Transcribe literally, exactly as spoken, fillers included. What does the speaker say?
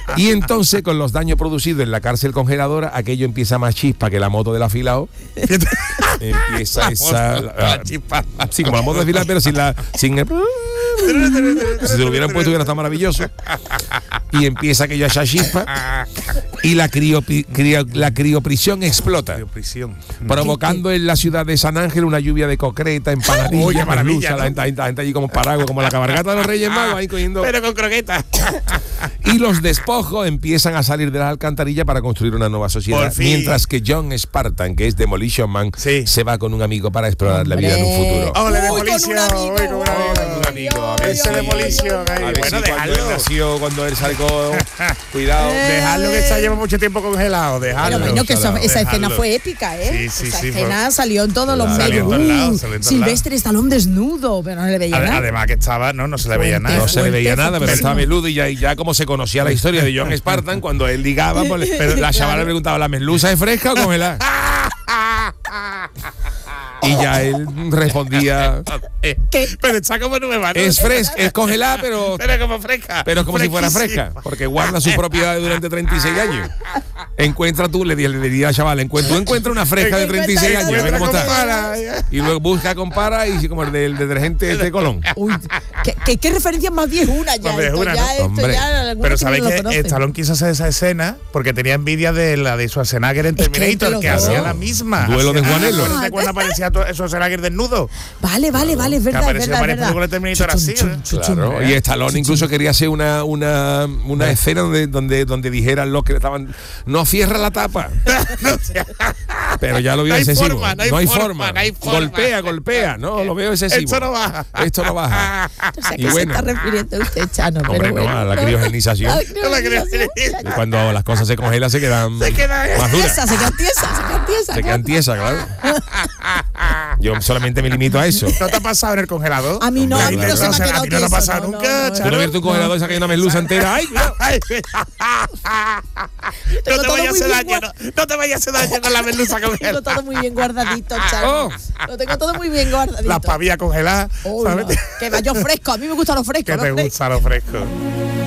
Y entonces, con los daños producidos en la cárcel congeladora, aquello empieza más chispa que la moto del afilado. Empieza esa... La, la chispa. Sí, como la moto del afilado, pero sin la... Sin el, si se lo hubieran puesto hubiera estado maravilloso. Y empieza aquella esa chispa y la crio, crio, la crioprisión explota, crioprisión. Provocando en la ciudad de San Ángel una lluvia de concreta, empanadillas, Oye, maravilla, ¿no? la, gente, la gente allí como paraguas, como la cabalgata de los Reyes Magos, ahí cogiendo, pero con croquetas. Y los despojos empiezan a salir de las alcantarillas para construir una nueva sociedad, mientras que John Spartan, que es Demolition Man, sí. se va con un amigo para explorar la vida en un futuro. ¡Ole, Demolition! ¡Uy, con un amigo! Un amigo, a ver ese si, Demolition ahí. A ver Bueno, si dejadlo. cuando él nació, cuando él salió, cuidado. Dejadlo, que está lleva mucho tiempo congelado, dejadlo. Pero bueno, que esa, esa dejadlo. escena fue épica, ¿eh? Sí, sí, esa sí, escena fue... salió en todos los Salió medios. en todos lados, Uh, salió en todos Silvestre Stallone desnudo, pero no le veía Ade- nada. Además que estaba, no, no se le veía nada. No se le veía nada, pero fuertísimo. estaba peludo y ya, y ya como se conocía la historia de John Spartan, cuando él ligaba, pues, pero la chavala le preguntaba, ¿la merluza es fresca o congelada? Y ya él respondía, ¿Qué? Pero está como nueva, ¿no? es fresca, es congelada, pero, Pero como fresca. pero como si fuera fresca, porque guarda sus propiedades durante treinta y seis años. Encuentra tú, le, le, le diría a chaval, encuentra, tú encuentra una fresca de treinta y seis años, ve cómo está. Y luego busca, compara y como el del detergente de Colón. Uy, ¿qué, qué, qué referencia más viejuna ya? Más viejuna, esto, ya, ¿no? esto Hombre. ya, algunos Pero que sabéis no lo que conocen. Stallone quiso hacer esa escena porque tenía envidia de la de Schwarzenegger en Es que entre Terminator, los que, dos. hacía la misma. Duelo de Hacía- Juanelo. Ah, ¿te cuando aparecía to- Schwarzenegger desnudo? Vale, vale, vale, es Que verdad, es apareció verdad, varias es verdad. películas de Terminator así, Chuchum, ¿eh? chuchum, Claro, chuchum. y Stallone incluso quería hacer una, una, una escena donde, donde, donde dijeran los que estaban, no cierra la tapa. Pero ya lo veo No hay excesivo. forma, no hay forma, no hay forma. Golpea, golpea. No, lo veo excesivo. Esto no baja. Esto no baja. O sea, Y que bueno. se está refiriendo usted, Chano. Hombre, pero no, bueno, a la criogenización. La La criogenización. criogenización. Y cuando las cosas se congelan se quedan Se queda- más duras. Tiesa, se quedan tiesas, se quedan tiesas. Se quedan tiesas, claro. Yo solamente me limito a eso. ¿No te ha pasado en el congelador? A mí no, Hombre, a mí no claro. se me ha O sea, quedado a ti no te ha tieso, pasado no, nunca, no, no, Chano. Tú no abierto un congelador y sacas una merluza entera. ¡Ay, cuidado! No Tengo te todo vayas a muy hacer bien daño, no, no te vayas a hacer daño con la merluza Lo tengo congelada. todo muy bien guardadito, Chano. Oh. Lo tengo todo muy bien guardadito. Las pavillas congeladas, Uy, ¿sabes? no. Que vaya fresco, a mí me gusta lo fresco. Que lo te fresco. gusta lo fresco.